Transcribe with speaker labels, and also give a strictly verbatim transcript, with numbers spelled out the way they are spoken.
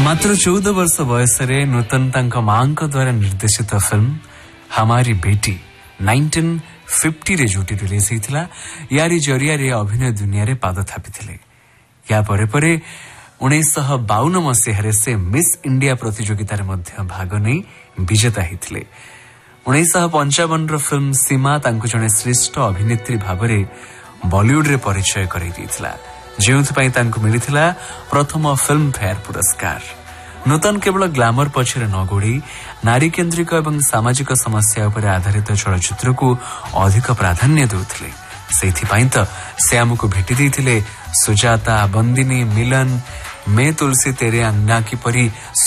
Speaker 1: मात्र चौदह वर्ष बयस नूतन तांका मां द्वारा निर्देशित फिल्म हमारी बेटी नाइंटीन फिफ्टी रे जोटी रिलीज होता यारी जरिया अभिनय दुनिया रे पाद थापिथिले। या परे परे उन्नीस बावन मसीह से मिस इंडिया प्रतियोगिता रे मध्य भाग नहीं विजेता होते। उन्नीस पंचावन फिल्म सीमा तांको जने श्रेष्ठ अभिनेत्री भाव बॉलीवुड रे परिचय कराई देथिला, जेउथपाई तांको मिलिथिला प्रथम फिल्म फेयर पुरस्कार। नूतन केवल ग्लैमर पछरे न गोड़ी नारी केन्द्रिक एवं सामाजिक समस्या उपर आधारित चलचित्र को अधिक प्राधान्य देउथिले। सेथिपाई त से आमको भेटी देथिले सुजाता, बंदिनी, मिलन, मैं तुलसी तेरे अंगना की परी